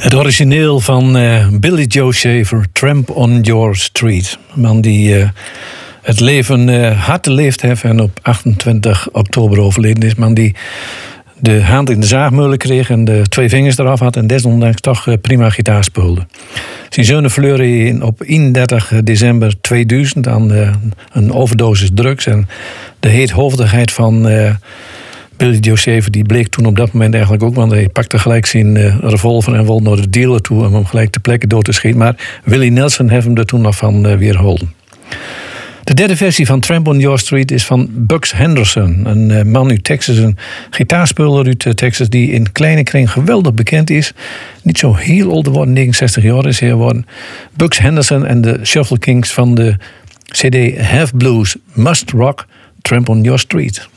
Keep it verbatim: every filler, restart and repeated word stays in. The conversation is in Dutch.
Het origineel van uh, Billy Joe Shaver, Tramp on Your Street. Een man die uh, het leven uh, hard geleefd heeft en op achtentwintig oktober overleden is. Een man die de hand in de zaagmeulen kreeg en de twee vingers eraf had en desondanks toch uh, prima gitaar speelde. Zijn zoon verloor op eenendertig december tweeduizend aan uh, een overdosis drugs. En de heethoofdigheid van uh, Billy Joe Shaver die bleek toen op dat moment eigenlijk ook, want hij pakte gelijk zijn uh, revolver en wilde naar de dealer toe om hem gelijk ter plekke dood te schieten. Maar Willie Nelson heeft hem er toen nog van uh, weerhouden. De derde versie van Tramp on Your Street is van Bucks Henderson. Een uh, man uit Texas, een gitaarspeler uit uh, Texas die in kleine kring geweldig bekend is. Niet zo heel oud geworden, negenenzestig jaar is hij geworden. Bucks Henderson en de Shuffle Kings van de C D Have Blues Must Rock Tramp on Your Street.